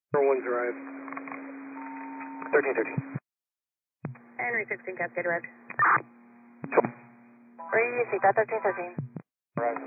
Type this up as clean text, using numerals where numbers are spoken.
One's arrived. 1313. Henry 16 Cascade arrived. Reseat at 1313. Arrived.